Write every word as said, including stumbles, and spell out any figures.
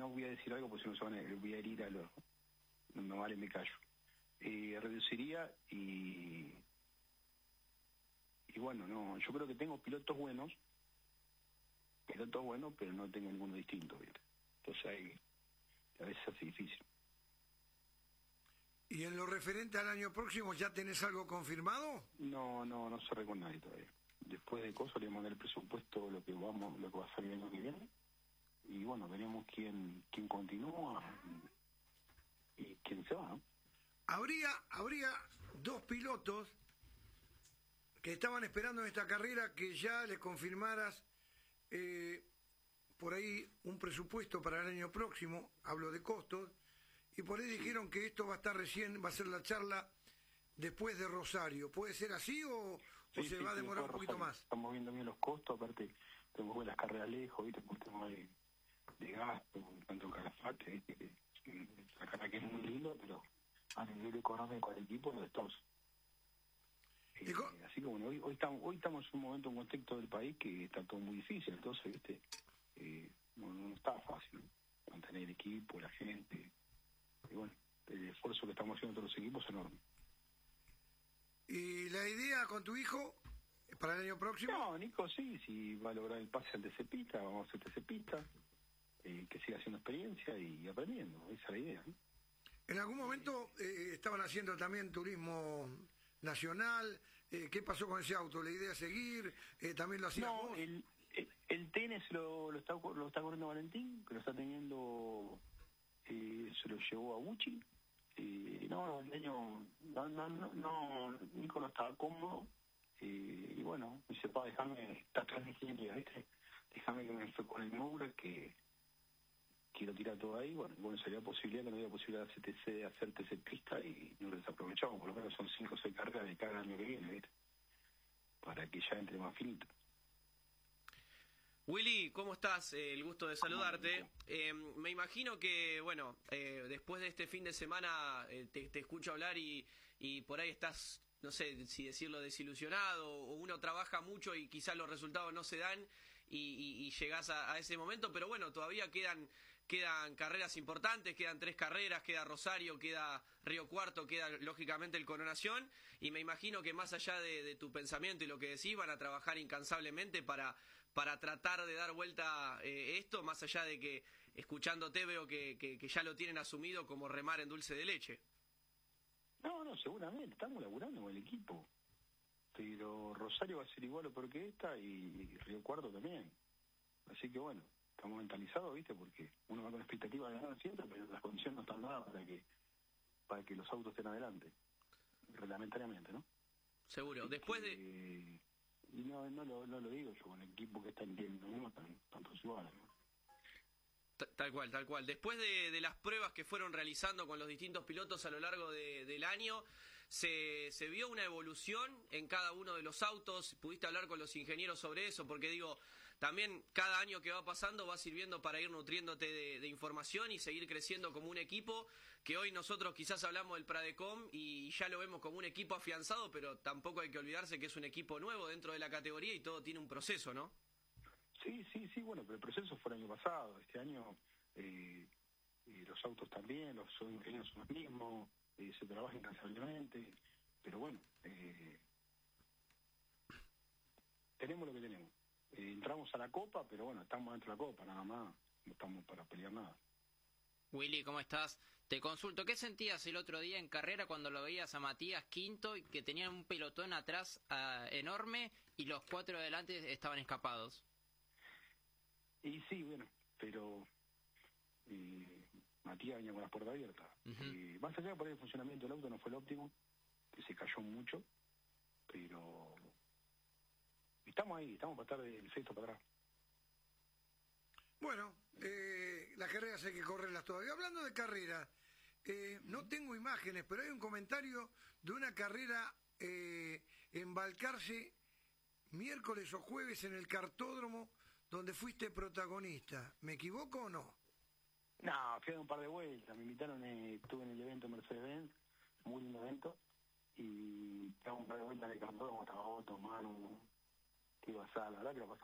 no voy a decir algo porque si no se van a, voy a herir a los... No vale, me callo. Eh, reduciría y... Y bueno, no, yo creo que tengo pilotos buenos, pilotos buenos, pero no tengo ninguno distinto, ¿viste? Entonces ahí, a veces hace difícil. ¿Y en lo referente al año próximo ya tenés algo confirmado? No, no, no cerré con nadie todavía. Después de cosas le mandé el presupuesto, lo que vamos, lo que va a salir el año que viene. Y bueno, veremos quién, quién continúa y, y quién se va, ¿no? Habría, habría dos pilotos que estaban esperando en esta carrera que ya les confirmaras eh, por ahí un presupuesto para el año próximo, hablo de costos, y por ahí dijeron que esto va a estar recién, va a ser la charla después de Rosario. ¿Puede ser así o, sí, o se sí, va a demorar sí, un poquito Rosario. más? Estamos viendo bien los costos, aparte tenemos que ver las carreras lejos, ¿viste? Por tema de, de gasto, tanto en Calafate, ¿viste? Que la carrera que es muy lindo, pero a nivel económico al equipo no es todo. Eh, así que bueno, hoy, hoy, estamos, hoy estamos en un momento, un contexto del país que está todo muy difícil, entonces, ¿viste? Eh, no, no está fácil, ¿no? Mantener el equipo, la gente, y bueno, el esfuerzo que estamos haciendo todos los equipos es enorme. ¿Y la idea con tu hijo para el año próximo? No, Nico, sí, si va a lograr el pase al T C Pista, vamos a hacer T C Pista, eh, que siga haciendo experiencia y aprendiendo, esa es la idea, ¿no? En algún momento eh, estaban haciendo también turismo nacional. Eh, ¿Qué pasó con ese auto? ¿La idea es seguir? Eh, ¿También lo hacías No, vos? el, el, el T N se lo, lo, está, lo está corriendo Valentín, que lo está teniendo, eh, se lo llevó a Gucci. Eh, no, el año, no, no, no, no, Nico no estaba cómodo. Eh, y bueno, me dice, pa, déjame, está atrás de ingeniería, ¿viste? Déjame que me fue con el Moura, que quiero tirar todo ahí. Bueno, bueno, sería posibilidad que no había posibilidad de hacer T C, hacer T C Pista y no lo desaprovechamos. Por lo menos son cinco o seis carreras de cada año que viene, ¿viste? Para que ya entre más finito. Willy, ¿cómo estás? Eh, el gusto de saludarte. Eh, me imagino que, bueno, eh, después de este fin de semana eh, te, te escucho hablar y, y por ahí estás, no sé si decirlo, desilusionado, o uno trabaja mucho y quizás los resultados no se dan y, y, y llegás a, a ese momento, pero bueno, todavía quedan quedan carreras importantes, quedan tres carreras, queda Rosario, queda Río Cuarto, queda lógicamente el Coronación, y me imagino que más allá de, de tu pensamiento y lo que decís, van a trabajar incansablemente para, para tratar de dar vuelta eh, esto, más allá de que escuchándote veo que, que, que ya lo tienen asumido como remar en dulce de leche. No, no, seguramente, estamos laburando con el equipo, pero Rosario va a ser igual o peor que esta y, y Río Cuarto también, así que bueno, estamos mentalizados, ¿viste? Porque uno va con expectativa de ganar siempre, pero las condiciones no están dadas para que para que los autos estén adelante, reglamentariamente, ¿no? Seguro. Así Después que, de... Y no, no, lo, no lo digo yo, con el equipo que está en bien, no tan, tantos iguales, ¿no? Tal cual, tal cual. Después de, de las pruebas que fueron realizando con los distintos pilotos a lo largo de, del año, se, se vio una evolución en cada uno de los autos. ¿Pudiste hablar con los ingenieros sobre eso? Porque digo, también cada año que va pasando va sirviendo para ir nutriéndote de, de información y seguir creciendo como un equipo, que hoy nosotros quizás hablamos del Pradecom y ya lo vemos como un equipo afianzado, pero tampoco hay que olvidarse que es un equipo nuevo dentro de la categoría y todo tiene un proceso, ¿no? Sí, sí, sí, bueno, pero el proceso fue el año pasado. Este año eh, eh, los autos también, los ingenieros son los mismos, eh, se trabaja incansablemente, pero bueno, eh, tenemos lo que tenemos. Eh, entramos a la Copa, pero bueno, estamos dentro de la Copa, nada más, no estamos para pelear nada. Willy, ¿cómo estás? Te consulto, ¿qué sentías el otro día en carrera cuando lo veías a Matías quinto y que tenían un pelotón atrás uh, enorme y los cuatro de adelante estaban escapados? Y sí, bueno, pero eh, Matías venía con las puertas abiertas. Uh-huh. eh, más allá por el funcionamiento del auto no fue el óptimo, que se cayó mucho, pero estamos ahí, estamos para estar del sexto para atrás. Bueno, eh, las carreras hay que correrlas todavía. Hablando de carreras, eh, no tengo imágenes, pero hay un comentario de una carrera eh, en Balcarce, miércoles o jueves en el cartódromo, donde fuiste protagonista. ¿Me equivoco o no? No, fui a un par de vueltas. Me invitaron, eh, estuve en el evento Mercedes-Benz, muy lindo evento, y estaba un par de vueltas en el cartódromo, estaba Otto, Manu, que iba a ser, la verdad que lo pasamos